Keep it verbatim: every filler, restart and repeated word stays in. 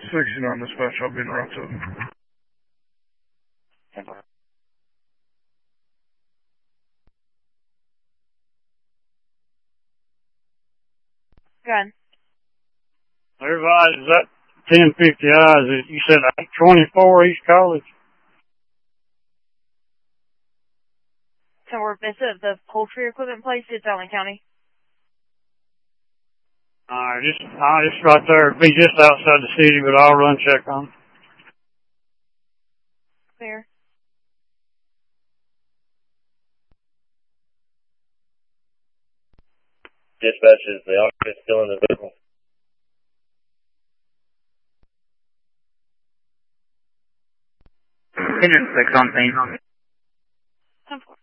sixty-nine dispatch, I'll be in route to it. Go ahead. Everybody, is that ten fifty I? Is it, you said twenty-four East College? So we're visit the poultry equipment place in Allen County. Alright, just, uh, just right there. It'd be just outside the city, but I'll run check on it. Clear. Dispatch, is the occupant still in the vehicle? Engine six on scene. ten four.